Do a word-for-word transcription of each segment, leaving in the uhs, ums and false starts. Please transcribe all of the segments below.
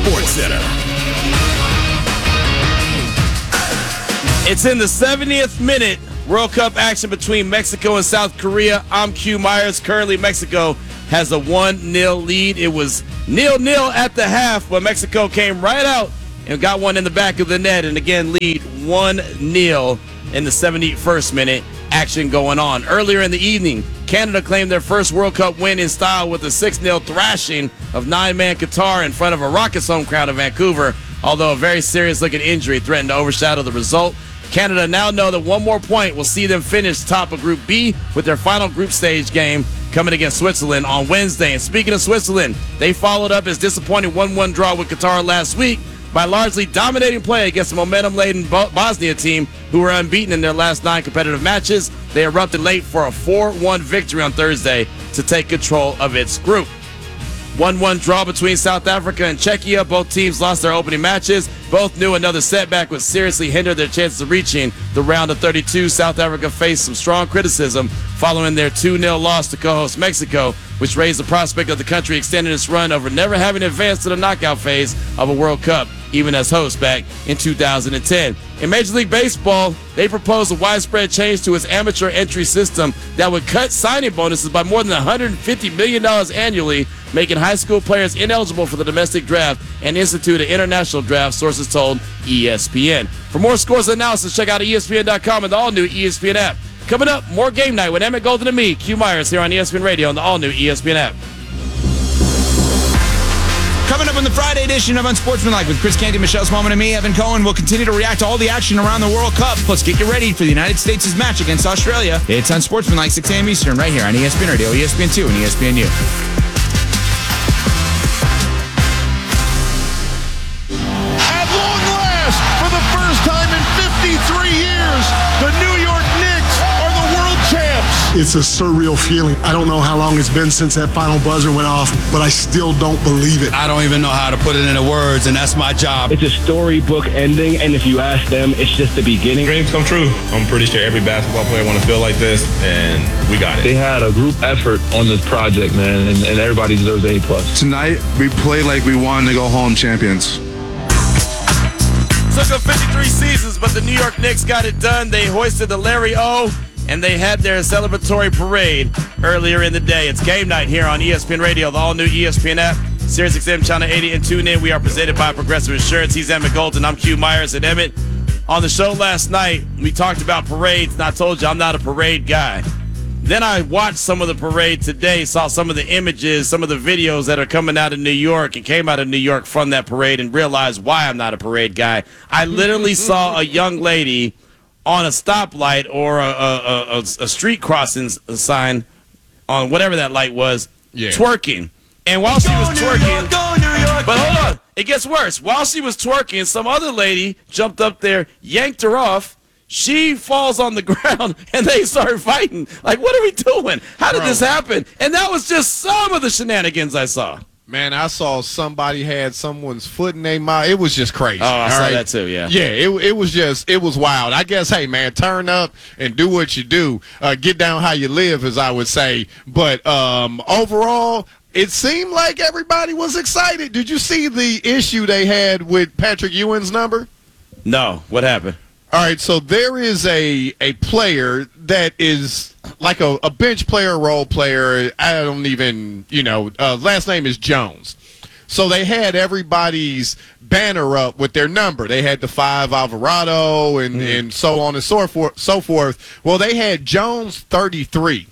Sports Center. It's in the seventieth minute. World Cup action between Mexico and South Korea. I'm Q Myers. Currently, Mexico has a one nil lead. It was nil nil at the half, but Mexico came right out and got one in the back of the net, and again lead one nil in the seventy-first minute. Action going on. Earlier in the evening, Canada claimed their first World Cup win in style with a six nil thrashing of nine-man Qatar in front of a Rockets home crowd in Vancouver, although a very serious-looking injury threatened to overshadow the result. Canada now know that one more point will see them finish top of Group B with their final group stage game coming against Switzerland on Wednesday. And speaking of Switzerland, they followed up his disappointing one one draw with Qatar last week by largely dominating play against a momentum-laden Bosnia team who were unbeaten in their last nine competitive matches. They erupted late for a four one victory on Thursday to take control of its group. one one draw between South Africa and Czechia. Both teams lost their opening matches. Both knew another setback would seriously hinder their chances of reaching the round of thirty-two. South Africa faced some strong criticism following their two nil loss to co-host Mexico, which raised the prospect of the country extending its run over never having advanced to the knockout phase of a World Cup, even as host back in two thousand ten. In Major League Baseball, they proposed a widespread change to its amateur entry system that would cut signing bonuses by more than one hundred fifty million dollars annually, making high school players ineligible for the domestic draft and institute an international draft, sources told E S P N. For more scores and analysis, check out E S P N dot com and the all-new E S P N app. Coming up, more Game Night with Emmett Golden and me, Q Myers, here on E S P N Radio and the all-new E S P N app. Coming up on the Friday edition of Unsportsmanlike with Chris Canty, Michelle Smallman, and me, Evan Cohen, we'll continue to react to all the action around the World Cup. Plus, get you ready for the United States' match against Australia. It's Unsportsmanlike, six a.m. Eastern, right here on E S P N Radio, E S P N two, and E S P N U. At long last, for the first time in fifty-three years, the New York Knicks are the world champs. It's a surreal feeling. I don't know how long it's been since that final buzzer went off, but I still don't believe it. I don't even know how to put it into words, and that's my job. It's a storybook ending, and if you ask them, it's just the beginning. Dreams come true. I'm pretty sure every basketball player want to feel like this, and we got it. They had a group effort on this project, man, and, and everybody deserves A plus. Tonight, we played like we wanted to go home champions. Took them fifty-three seasons, but the New York Knicks got it done. They hoisted the Larry O, and they had their celebratory parade earlier in the day. It's Game Night here on E S P N Radio, the all-new E S P N app, Sirius X M Channel eighty, and tune in. We are presented by Progressive Insurance. He's Emmett Golden. I'm Q Myers. And Emmett, on the show last night, we talked about parades, and I told you I'm not a parade guy. Then I watched some of the parade today, saw some of the images, some of the videos that are coming out of New York and came out of New York from that parade, and realized why I'm not a parade guy. I literally saw a young lady on a stoplight or a, a, a, a street crossing sign on whatever that light was, yeah. twerking. And while she was twerking, but hold on, it gets worse. While she was twerking, some other lady jumped up there, yanked her off. She falls on the ground, and they start fighting. Like, what are we doing? How did Bro. this happen? And that was just some of the shenanigans I saw. Man, I saw somebody had someone's foot in their mouth. It was just crazy. Oh, I saw right? that too, yeah. Yeah, it, it was just, it was wild. I guess, hey, man, turn up and do what you do. Uh, get down how you live, as I would say. But um, overall, it seemed like everybody was excited. Did you see the issue they had with Patrick Ewing's number? No. What happened? All right, so there is a a player that is like a, a bench player, role player. I don't even, you know, uh, last name is Jones. So they had everybody's banner up with their number. They had the five Alvarado and, mm. and so on and so forth, so forth. Well, they had Jones thirty-three.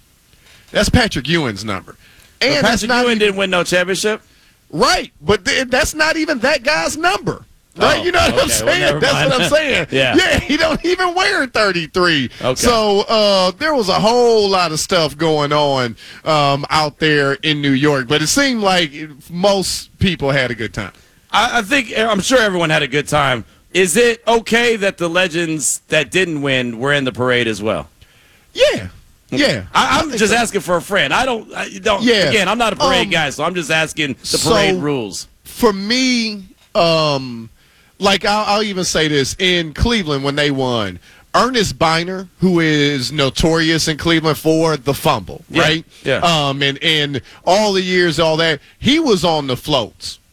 That's Patrick Ewing's number. And well, Patrick Ewing even, didn't win no championship? Right, but th- that's not even that guy's number. Right, oh, you know what okay. I'm saying? Well, That's what I'm saying. yeah. yeah, he don't even wear thirty-three. Okay. So uh, there was a whole lot of stuff going on um, out there in New York, but it seemed like most people had a good time. I, I think, I'm sure everyone had a good time. Is it okay that the legends that didn't win were in the parade as well? Yeah. Yeah, I, I'm just so. asking for a friend. I don't. I don't. Yeah. Again, I'm not a parade um, guy, so I'm just asking the parade so rules. For me, um, like I'll, I'll even say this in Cleveland when they won. Ernest Biner, who is notorious in Cleveland for the fumble, yeah. right? Yeah. Um, and and all the years, all that, he was on the floats.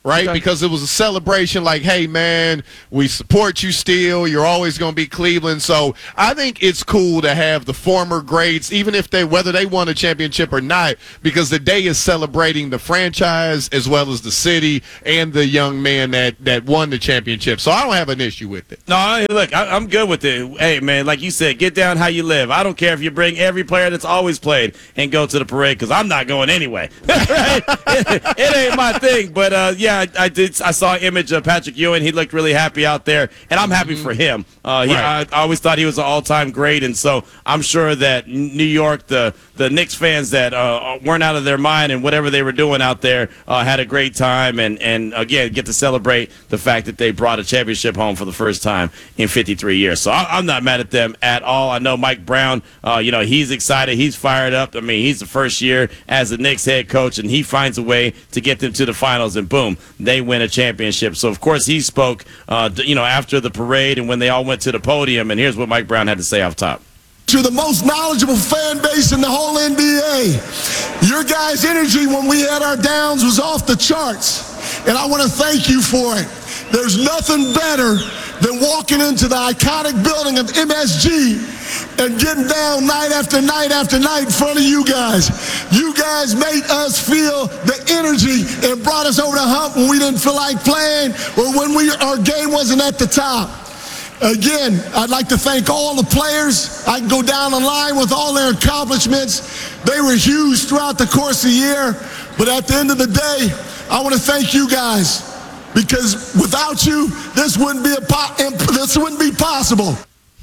right? Okay. Because it was a celebration like, hey, man, we support you still. You're always going to be Cleveland. So I think it's cool to have the former greats, even if they, whether they won a championship or not, because the day is celebrating the franchise as well as the city and the young man that, that won the championship. So I don't have an issue with it. No, I- look, I, I'm good with it. Hey, man, like you said, get down how you live. I don't care if you bring every player that's always played and go to the parade because I'm not going anyway. Right? it, it ain't my thing. But, uh, yeah, I, I did. I saw an image of Patrick Ewing. He looked really happy out there, and I'm happy for him. Uh, he, Right. I, I always thought he was an all-time great, and so I'm sure that New York, the, the Knicks fans that uh, weren't out of their mind and whatever they were doing out there uh, had a great time, and, and, again, get to celebrate the fact that they brought a championship home for the first time in fifty-three years. So I, I'm not mad at them at all. I know Mike Brown, uh, you know, he's excited. He's fired up. I mean, he's the first year as the Knicks head coach, and he finds a way to get them to the finals, and boom, they win a championship. So, of course, he spoke, uh, you know, after the parade and when they all went to the podium, and here's what Mike Brown had to say off top. To the most knowledgeable fan base in the whole N B A. Your guys' energy when we had our downs was off the charts, and I want to thank you for it. There's nothing better than walking into the iconic building of M S G and getting down night after night after night in front of you guys. You guys made us feel the energy and brought us over the hump when we didn't feel like playing or when we our game wasn't at the top. Again, I'd like to thank all the players. I can go down the line with all their accomplishments. They were huge throughout the course of the year. But at the end of the day, I want to thank you guys because without you, this wouldn't be a po- this wouldn't be possible.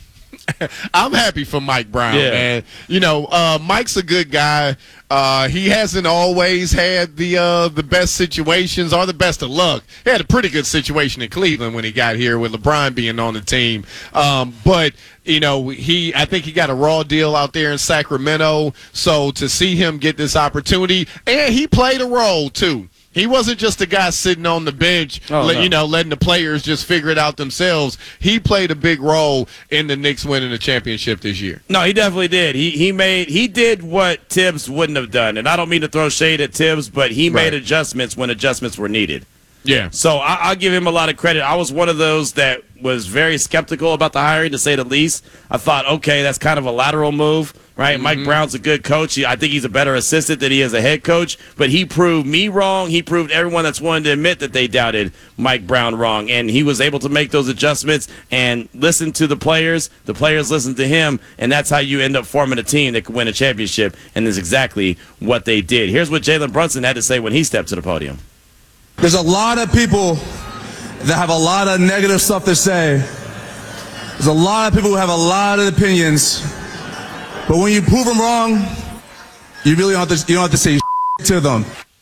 I'm happy for Mike Brown, Yeah. man. You know, uh, Mike's a good guy. Uh, he hasn't always had the uh, the best situations or the best of luck. He had a pretty good situation in Cleveland when he got here with LeBron being on the team. Um, but, you know, he I think he got a raw deal out there in Sacramento. So to see him get this opportunity, and he played a role, too. He wasn't just a guy sitting on the bench, Oh, let, no. you know, letting the players just figure it out themselves. He played a big role in the Knicks winning the championship this year. No, he definitely did. He he made he did what Tibbs wouldn't have done, and I don't mean to throw shade at Tibbs, but he made Right. adjustments when adjustments were needed. Yeah. So I, I'll give him a lot of credit. I was one of those that was very skeptical about the hiring, to say the least. I thought, okay, that's kind of a lateral move, right? Mm-hmm. Mike Brown's a good coach. He, I think he's a better assistant than he is a head coach, but he proved me wrong. He proved everyone that's wanted to admit that they doubted Mike Brown wrong, and he was able to make those adjustments and listen to the players. The players listened to him, and that's how you end up forming a team that could win a championship, and that's exactly what they did. Here's what Jalen Brunson had to say when he stepped to the podium. There's a lot of people that have a lot of negative stuff to say. There's a lot of people who have a lot of opinions. But when you prove them wrong, you really don't have to, you don't have to say to them.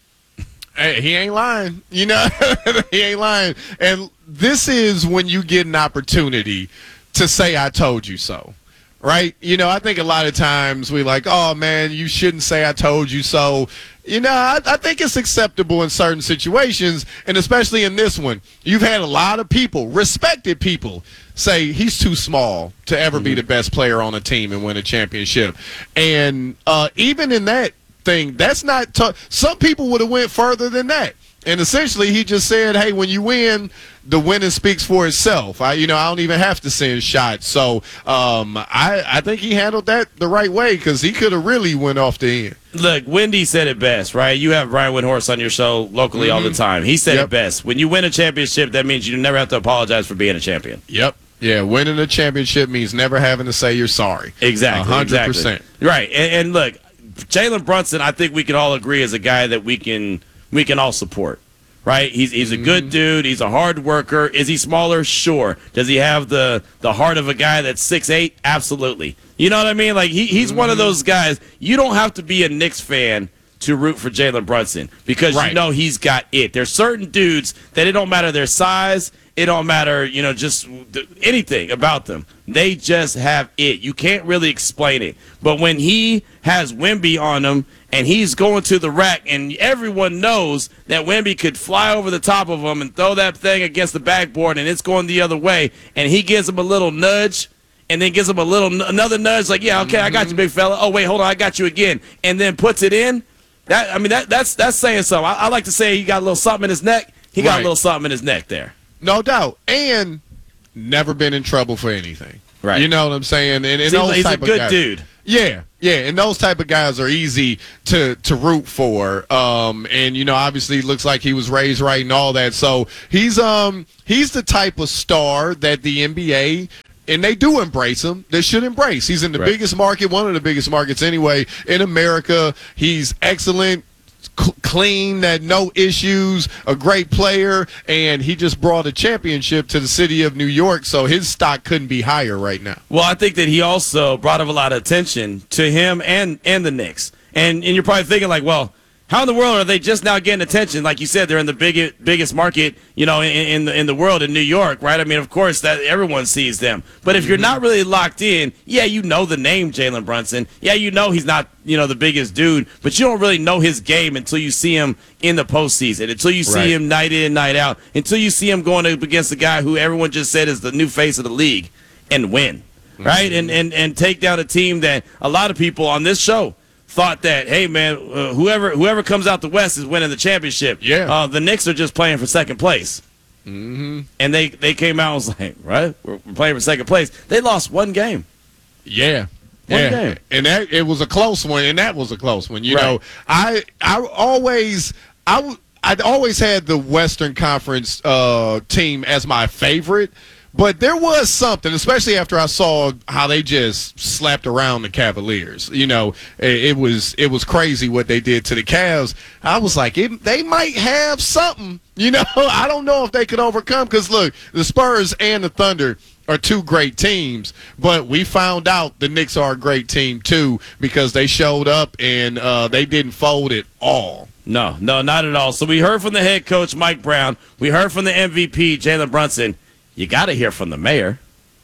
Hey, he ain't lying. You know, he ain't lying. And this is when you get an opportunity to say, I told you so. Right? You know, I think a lot of times we like, oh, man, you shouldn't say I told you so. You know, I, I think it's acceptable in certain situations, and especially in this one. You've had a lot of people, respected people, say he's too small to ever mm-hmm. be the best player on a team and win a championship. And uh, even in that thing, that's not t- – some people would have went further than that. And essentially, he just said, hey, when you win, the winning speaks for itself. I, you know, I don't even have to send shots. So um, I, I think he handled that the right way because he could have really went off the end. Look, Wendy said it best, right? You have Brian Windhorst on your show locally mm-hmm. all the time. He said yep. it best. When you win a championship, that means you never have to apologize for being a champion. Yep. Yeah, winning a championship means never having to say you're sorry. Exactly. one hundred percent. Exactly. Right. And, and look, Jalen Brunson, I think we can all agree is a guy that we can we can all support. Right? He's he's a good dude. He's a hard worker. Is he smaller? Sure. Does he have the, the heart of a guy that's six eight? Absolutely. You know what I mean? Like, he, he's mm-hmm. one of those guys. You don't have to be a Knicks fan to root for Jalen Brunson because right. you know he's got it. There's certain dudes that it don't matter their size. It don't matter, you know, just anything about them. They just have it. You can't really explain it. But when he has Wemby on him and he's going to the rack and everyone knows that Wemby could fly over the top of him and throw that thing against the backboard and it's going the other way, and he gives him a little nudge and then gives him a little another nudge like, yeah, okay, I got you, big fella. Oh, wait, hold on, I got you again. And then puts it in. That I mean, that that's that's saying something. I, I like to say he got a little something in his neck. he got Right. a little something in his neck there. No doubt. And never been in trouble for anything. Right. You know what I'm saying? And, and Seems those like he's a type of good guys, dude. Yeah, yeah, and those type of guys are easy to to root for. Um, and you know, obviously, it looks like he was raised right and all that. So he's um he's the type of star that the N B A. And they do embrace him. They should embrace. He's in the Right. biggest market, one of the biggest markets anyway, in America. He's excellent, c- clean, that no issues, a great player, and he just brought a championship to the city of New York, so his stock couldn't be higher right now. Well, I think that he also brought up a lot of attention to him and, and the Knicks. And and you're probably thinking like, well, how in the world are they just now getting attention? Like you said, they're in the biggest biggest market, you know, in, in the in the world in New York, right? I mean, of course, that everyone sees them. But if you're not really locked in, yeah, you know the name Jalen Brunson. Yeah, you know he's not, you know, the biggest dude, but you don't really know his game until you see him in the postseason, until you see Right. him night in, night out, until you see him going up against a guy who everyone just said is the new face of the league and win, right? And and and take down a team that a lot of people on this show thought that, hey man, uh, whoever whoever comes out the West is winning the championship. Yeah. Uh, the Knicks are just playing for second place. Mm-hmm. And they, they came out and was like, right, we're, we're playing for second place. They lost one game. Yeah. One yeah. game. And that it was a close one, and that was a close one. You Right. know, I I always I w- I'd always had the Western Conference uh, team as my favorite. But there was something, especially after I saw how they just slapped around the Cavaliers. You know, it, it was it was crazy what they did to the Cavs. I was like, it, they might have something. You know, I don't know if they could overcome. Because, look, the Spurs and the Thunder are two great teams. But we found out the Knicks are a great team, too, because they showed up and uh, they didn't fold at all. No, no, not at all. So we heard from the head coach, Mike Brown. We heard from the M V P, Jalen Brunson. You got to hear from the mayor.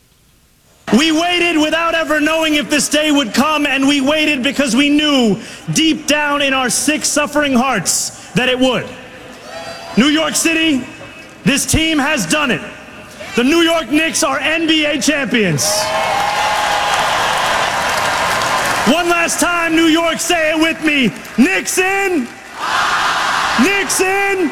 We waited without ever knowing if this day would come, and we waited because we knew deep down in our sick, suffering hearts that it would. New York City, this team has done it. The New York Knicks are N B A champions. One last time, New York, say it with me. Knicks in. Knicks in.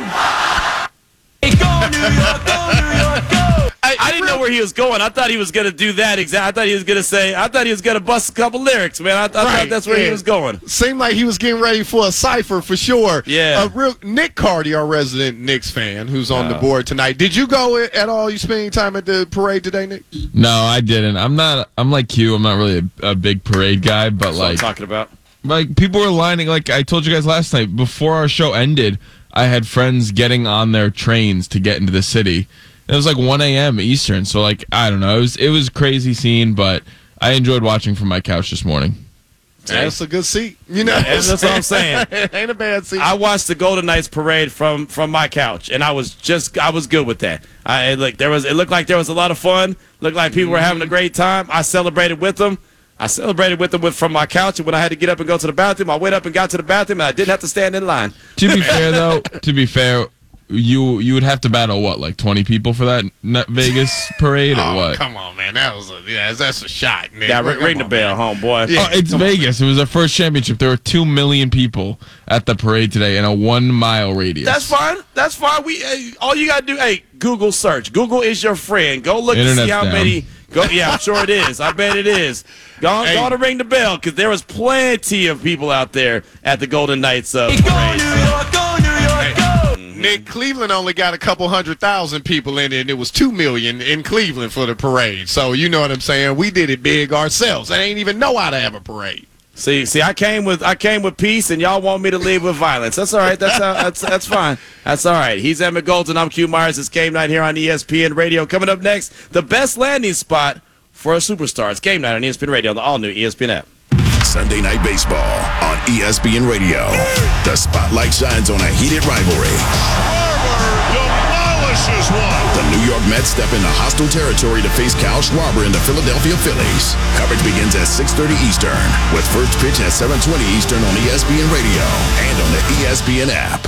Go New York, go New York, go! I, I didn't know where he was going. I thought he was going to do that exactly. I thought he was going to say, I thought he was going to bust a couple lyrics, man. I, I Right, thought that's where yeah. he was going. Seemed like he was getting ready for a cipher for sure. Yeah. Uh, real, Nick Cardi, our resident Knicks fan, who's on the Uh. board tonight. Did you go at all? You spending time at the parade today, Nick? No, I didn't. I'm not. I'm like you. I'm not really a, a big parade guy, but That's what I'm like, talking about. like people were lining. Like I told you guys last night before our show ended, I had friends getting on their trains to get into the city. It was like one a.m. Eastern, so like I don't know. It was it was a crazy scene, but I enjoyed watching from my couch this morning. That's a good seat. You know, That's what I'm saying. It ain't a bad seat. I watched the Golden Knights parade from from my couch, and I was just I was good with that. I like there was it looked like there was a lot of fun. Looked like people were having a great time. I celebrated with them. I celebrated with them with, from my couch, and when I had to get up and go to the bathroom, I went up and got to the bathroom, and I didn't have to stand in line. To be fair, though, to be fair, you you would have to battle what, like twenty people for that Net Vegas parade, or oh, what? come on, man. That was a, yeah, that's a shot, Nick. Yeah, Come ring, ring the on, bell, man. homeboy. Yeah. Oh, it's Vegas. It was our first championship. There were two million people at the parade today in a one mile radius. That's fine. That's fine. We uh, all you gotta do. Hey, Google search. Google is your friend. Go look to see Internet's how down. many. Go. Yeah, I'm sure it is. I bet it is. Go on, Hey. go on to ring the bell because there was plenty of people out there at the Golden Knights uh, parade. Nick, Cleveland only got a couple hundred thousand people in it, and it was two million in Cleveland for the parade. So you know what I'm saying? We did it big ourselves. I ain't even know how to have a parade. See, see, I came with I came with peace, and y'all want me to leave with violence. That's all right. That's how, that's that's fine. That's all right. He's Emmett Golden. I'm Q Myers. It's Game Night here on E S P N Radio. Coming up next, the best landing spot for a superstar. It's Game Night on E S P N Radio, the all-new E S P N app. Sunday Night Baseball on E S P N Radio. The spotlight shines on a heated rivalry. Demolishes one. The New York Mets step into hostile territory to face Kyle Schwarber and the Philadelphia Phillies. Coverage begins at six thirty Eastern, with first pitch at seven twenty Eastern on E S P N Radio and on the E S P N app.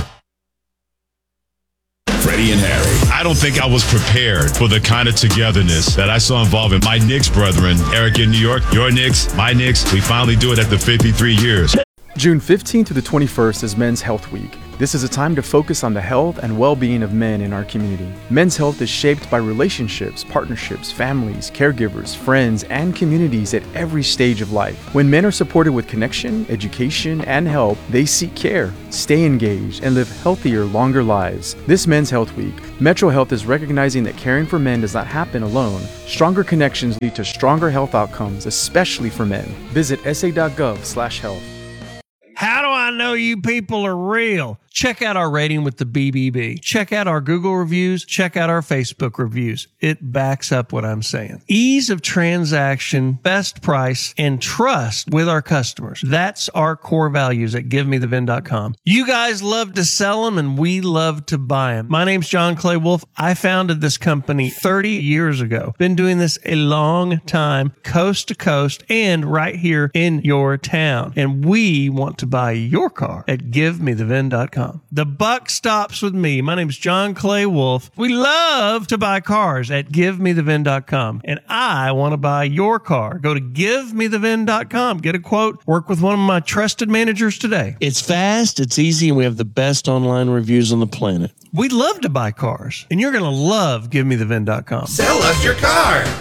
Freddie and Harry. I don't think I was prepared for the kind of togetherness that I saw involving my Knicks brethren. Eric in New York, your Knicks, my Knicks. We finally do it after fifty-three years. June fifteenth to the twenty-first is Men's Health Week. This is a time to focus on the health and well-being of men in our community. Men's health is shaped by relationships, partnerships, families, caregivers, friends, and communities at every stage of life. When men are supported with connection, education, and help, they seek care, stay engaged, and live healthier, longer lives. This Men's Health Week, Metro Health is recognizing that caring for men does not happen alone. Stronger connections lead to stronger health outcomes, especially for men. Visit s a dot gov slash health. How do I know you people are real? Check out our rating with the B B B. Check out our Google reviews. Check out our Facebook reviews. It backs up what I'm saying. Ease of transaction, best price, and trust with our customers. That's our core values at give me the vin dot com. You guys love to sell them, and we love to buy them. My name's John Clay Wolf. I founded this company thirty years ago. Been doing this a long time, coast to coast, and right here in your town. And we want to buy your car at give me the vin dot com. The buck stops with me. My name's John Clay Wolf. We love to buy cars at give me the vin dot com. And I want to buy your car. Go to give me the vin dot com. Get a quote. Work with one of my trusted managers today. It's fast, it's easy, and we have the best online reviews on the planet. We'd love to buy cars. And you're going to love give me the vin dot com. Sell us your car.